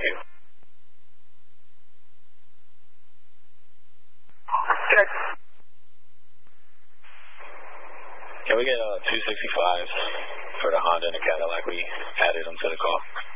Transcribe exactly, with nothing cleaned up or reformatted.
you. Check. Can we get uh, two sixty-fives for the Honda and the Cadillac? We added them to the call.